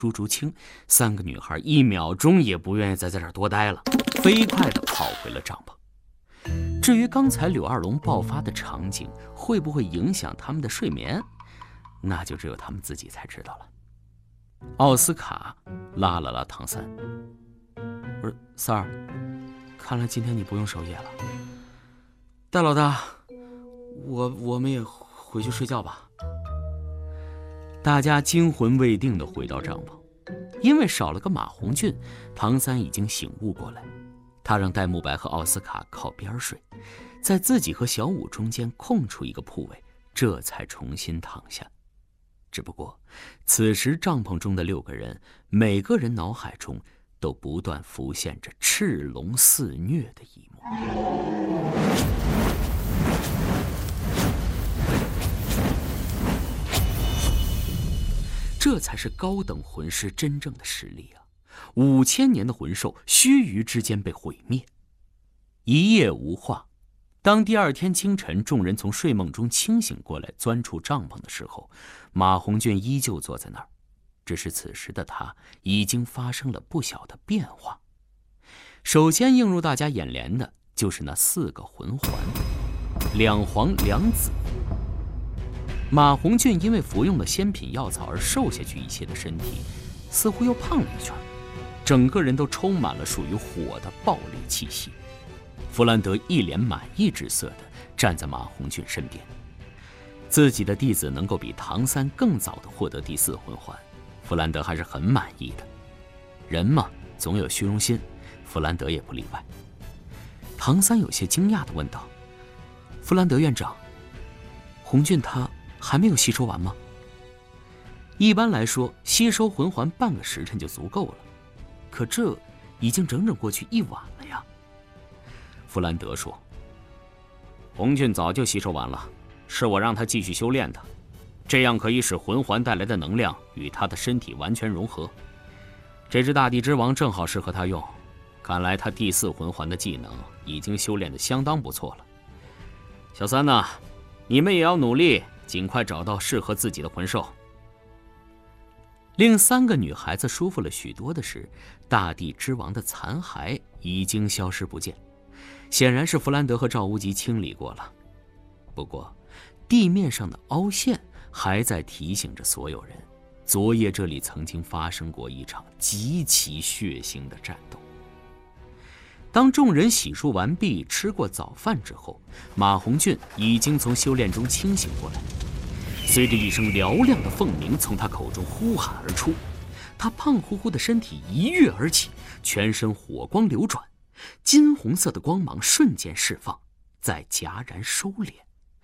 朱竹清3个女孩1秒钟也不愿意再在这儿多待了，飞快地跑回了帐篷。至于刚才柳二龙爆发的场景会不会影响他们的睡眠，那就只有他们自己才知道了。奥斯卡拉了拉唐三，不是三儿，看来今天你不用守夜了。戴老大，我们也回去睡觉吧。大家惊魂未定地回到帐篷，因为少了个马红俊，唐三已经醒悟过来。他让戴沐白和奥斯卡靠边睡，在自己和小五中间空出一个铺位，这才重新躺下。只不过此时帐篷中的6个人，每个人脑海中都不断浮现着赤龙肆虐的一幕。这才是高等魂师真正的实力啊！5000年的魂兽须臾之间被毁灭。一夜无话，当第2天清晨众人从睡梦中清醒过来，钻出帐篷的时候，马红俊依旧坐在那儿，只是此时的他已经发生了不小的变化。首先映入大家眼帘的就是那4个魂环，2黄2紫。马红俊因为服用了仙品药草而瘦下去一些的身体，似乎又胖了一圈，整个人都充满了属于火的暴力气息。弗兰德一脸满意之色地站在马红俊身边，自己的弟子能够比唐三更早地获得第4魂环，弗兰德还是很满意的。人嘛，总有虚荣心，弗兰德也不例外。唐三有些惊讶地问道：“弗兰德院长，红俊他还没有吸收完吗？”一般来说，吸收魂环半个时辰就足够了，可这已经整整过去1晚了呀。弗兰德说：“红俊早就吸收完了，是我让他继续修炼的，这样可以使魂环带来的能量与他的身体完全融合。这只大地之王正好适合他用，看来他第4魂环的技能已经修炼得相当不错了。小三呢，你们也要努力，尽快找到适合自己的魂兽。”令3个女孩子舒服了许多的是，大地之王的残骸已经消失不见，显然是弗兰德和赵无极清理过了。不过地面上的凹陷还在提醒着所有人，昨夜这里曾经发生过一场极其血腥的战斗。当众人洗漱完毕，吃过早饭之后，马红俊已经从修炼中清醒过来。随着一声嘹亮的凤鸣从他口中呼喊而出，他胖乎乎的身体一跃而起，全身火光流转，金红色的光芒瞬间释放，再戛然收敛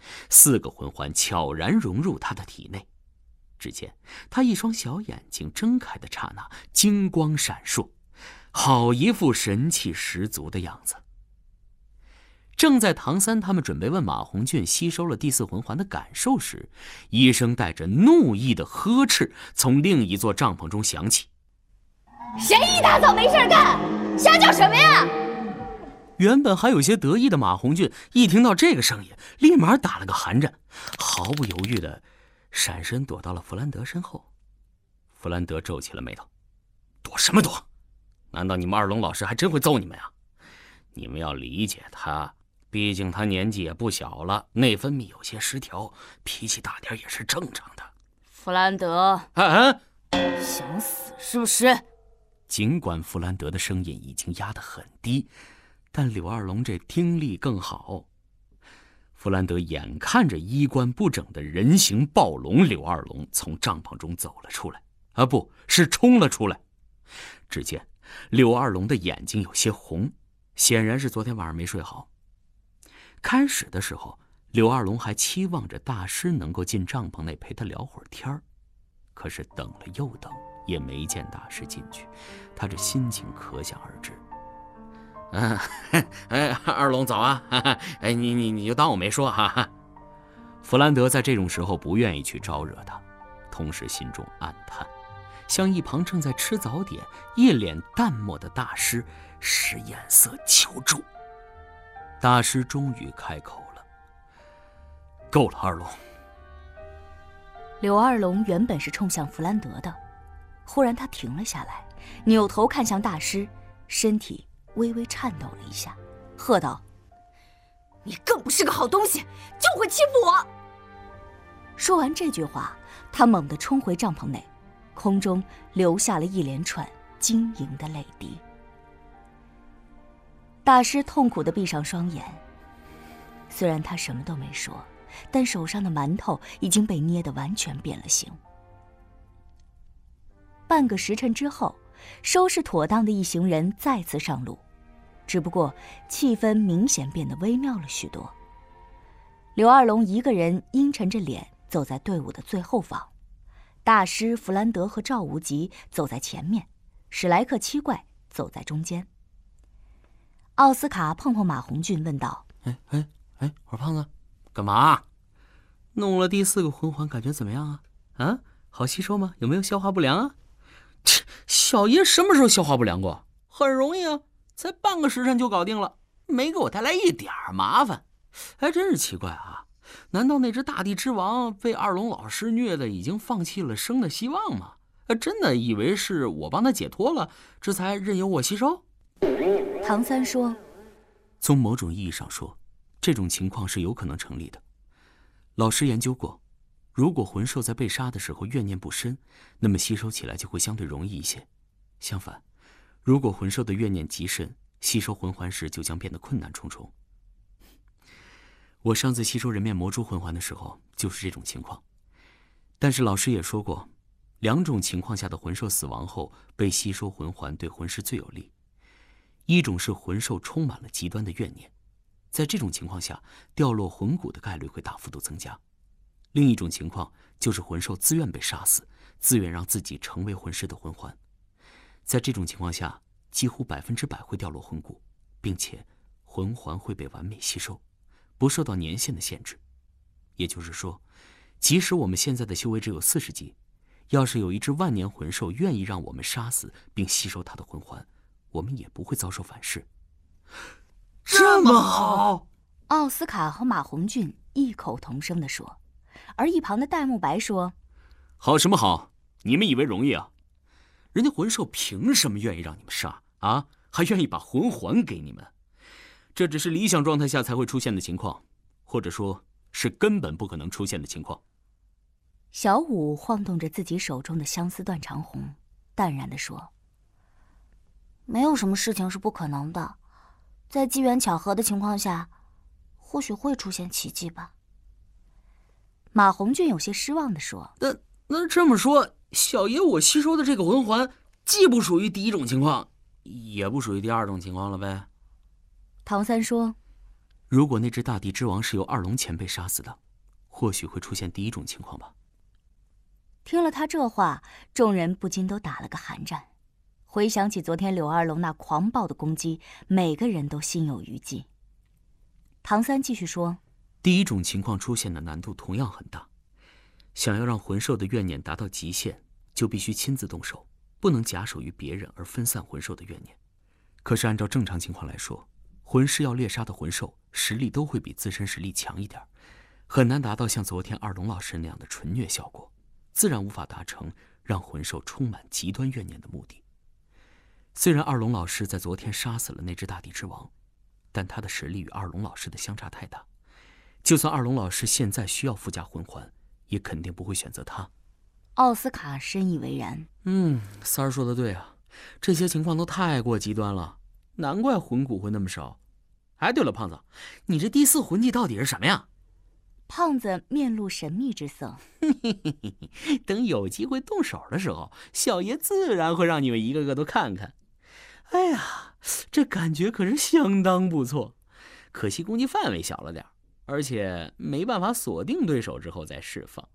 ，4个魂环悄然融入他的体内。只见他一双小眼睛睁开的刹那，金光闪烁，好一副神气十足的样子。正在唐三他们准备问马红俊吸收了第4魂环的感受时，一声带着怒意的呵斥从另一座帐篷中响起：“ 谁一大早没事干，瞎叫什么呀？” 原本还有些得意的马红俊一听到这个声音，立马打了个寒战，毫不犹豫的闪身躲到了弗兰德身后。弗兰德皱起了眉头：“躲什么躲？难道你们2龙老师还真会揍你们呀？你们要理解他，毕竟他年纪也不小了，内分泌有些失调，脾气大点也是正常的。” 弗兰德，想死是不是？ 尽管弗兰德的声音已经压得很低，但柳二龙这听力更好。弗兰德眼看着衣冠不整的人形暴龙柳二龙从帐篷中走了出来，不是冲了出来。只见柳二龙的眼睛有些红，显然是昨天晚上没睡好。开始的时候，柳二龙还期望着大师能够进帐篷内陪他聊会儿天儿，可是等了又等，也没见大师进去，他这心情可想而知。二龙早啊！你就当我没说哈。弗兰德在这种时候不愿意去招惹他，同时心中暗叹，向一旁正在吃早点、一脸淡漠的大师使眼色求助。大师终于开口了：“够了，二龙。” 柳二龙原本是冲向弗兰德的， 忽然他停了下来，扭头看向大师，身体微微颤抖了一下，喝道：“你更不是个好东西，就会欺负我！”说完这句话，他猛地冲回帐篷内，空中留下了一连串晶莹的泪滴。大师痛苦地闭上双眼，虽然他什么都没说，但手上的馒头已经被捏得完全变了形。半个时辰之后，收拾妥当的一行人再次上路，只不过气氛明显变得微妙了许多。刘二龙一个人阴沉着脸走在队伍的最后方，大师弗兰德和赵无极走在前面，史莱克七怪走在中间。奥斯卡碰碰马红俊问道：“ 我说胖子，干嘛？弄了第4个魂环，感觉怎么样啊？啊，好吸收吗？有没有消化不良啊？”小爷什么时候消化不良过？很容易啊，才半个时辰就搞定了，没给我带来一点麻烦。哎，真是奇怪啊！难道那只大地之王被二龙老师虐得已经放弃了生的希望吗？真的以为是我帮他解脱了，这才任由我吸收？ 唐三说：“ 从某种意义上说，这种情况是有可能成立的。老师研究过，如果魂兽在被杀的时候怨念不深，那么吸收起来就会相对容易一些。相反，如果魂兽的怨念极深，吸收魂环时就将变得困难重重。我上次吸收人面魔蛛魂环的时候就是这种情况。但是老师也说过，2种情况下的魂兽死亡后被吸收魂环对魂师最有利。一种是魂兽充满了极端的怨念，在这种情况下掉落魂骨的概率会大幅度增加。另一种情况就是魂兽自愿被杀死，自愿让自己成为魂师的魂环。在这种情况下，几乎100%会掉落魂骨，并且魂环会被完美吸收，不受到年限的限制。也就是说，即使我们现在的修为只有40级，要是有一只万年魂兽愿意让我们杀死并吸收它的魂环，我们也不会遭受反噬。这么好！ 奥斯卡和马红俊异口同声地说，而一旁的戴沐白说：“ 好什么好？你们以为容易啊？人家魂兽凭什么愿意让你们杀啊？还愿意把魂环给你们？这只是理想状态下才会出现的情况，或者说是根本不可能出现的情况。” 小五晃动着自己手中的相思断肠红，淡然地说：“没有什么事情是不可能的，在机缘巧合的情况下，或许会出现奇迹吧。”马红俊有些失望地说：“ 那这么说，小爷我吸收的这个魂环，既不属于第1种情况，也不属于第2种情况了呗？” 唐三说：“ 如果那只大地之王是由二龙前辈杀死的，或许会出现第1种情况吧。” 听了他这话，众人不禁都打了个寒战。回想起昨天柳二龙那狂暴的攻击，每个人都心有余悸。唐三继续说：“ 第1种情况出现的难度同样很大，想要让魂兽的怨念达到极限，就必须亲自动手，不能假手于别人而分散魂兽的怨念。可是按照正常情况来说，魂师要猎杀的魂兽实力都会比自身实力强一点，很难达到像昨天二龙老师那样的纯虐效果，自然无法达成让魂兽充满极端怨念的目的。虽然二龙老师在昨天杀死了那只大地之王，但他的实力与二龙老师的相差太大，就算二龙老师现在需要附加魂环，也肯定不会选择他。” 奥斯卡深以为然。 三儿说的对啊，这些情况都太过极端了，难怪魂骨会那么少。哎，对了，胖子，你这第4魂技到底是什么呀？ 胖子面露神秘之色。 等有机会动手的时候，小爷自然会让你们一个个都看看。哎呀，这感觉可是相当不错，可惜攻击范围小了点，而且没办法锁定对手之后再释放。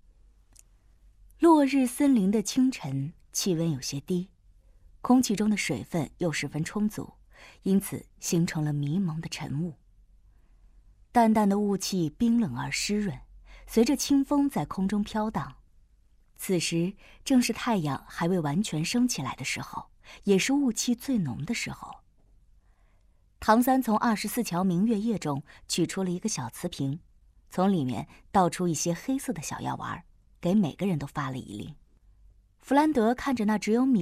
落日森林的清晨，气温有些低，空气中的水分又十分充足，因此形成了迷蒙的晨雾。淡淡的雾气冰冷而湿润，随着清风在空中飘荡。此时正是太阳还未完全升起来的时候，也是雾气最浓的时候。唐三从24桥明月夜中取出了一个小瓷瓶，从里面倒出一些黑色的小药丸，给每个人都发了一粒。 弗兰德看着那只有米